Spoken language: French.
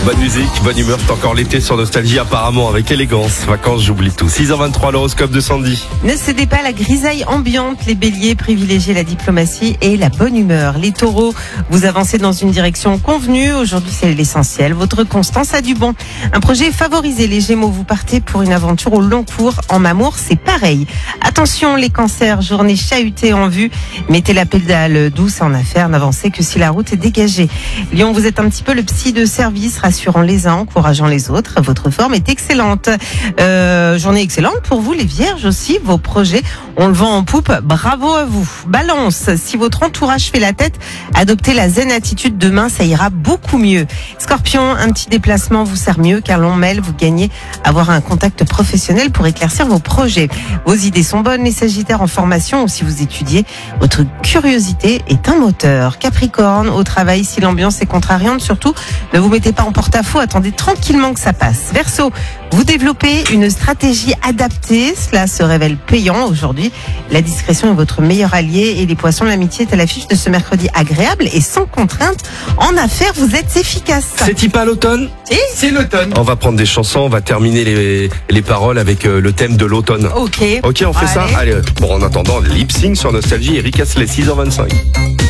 Bonne musique, bonne humeur, c'est encore l'été sur Nostalgie apparemment avec élégance. Vacances, j'oublie tout. 6h23, l'horoscope de Sandy. Ne cédez pas à la grisaille ambiante. Les béliers, privilégiez la diplomatie et la bonne humeur. Les taureaux, vous avancez dans une direction convenue. Aujourd'hui, c'est l'essentiel. Votre constance a du bon. Un projet favorisé. Les gémeaux, vous partez pour une aventure au long cours. En amour, c'est pareil. Attention, les cancers, journée chahutée en vue. Mettez la pédale douce en affaires. N'avancez que si la route est dégagée. Lion, vous êtes un petit peu le psy de service, rassurant les uns, encourageant les autres. Votre forme est excellente. Journée excellente pour vous, les vierges aussi. Vos projets, on le vend en poupe. Bravo à vous. Balance, si votre entourage fait la tête, adoptez la zen attitude. Demain, ça ira beaucoup mieux. Scorpion, un petit déplacement vous sert mieux car l'on mêle, vous gagnez à avoir un contact professionnel pour éclaircir vos projets. Vos idées sont bonnes, les sagittaires en formation ou si vous étudiez, votre curiosité est un moteur. Capricorne, au travail, si l'ambiance est contrariante, surtout, ne vous mettez pas en porte-à-faux, attendez tranquillement que ça passe. Verseau, vous développez une stratégie adaptée, cela se révèle payant aujourd'hui. La discrétion est votre meilleur allié et les poissons, l'amitié est à l'affiche de ce mercredi agréable et sans contrainte. En affaires, vous êtes efficace. C'est-il pas l'automne? C'est l'automne. On va prendre des chansons, on va terminer les paroles avec le thème de l'automne. Ok. Ok, on fait ça? Allez, bon, en attendant, lip sync sur Nostalgie, Eric Astley, 6h25.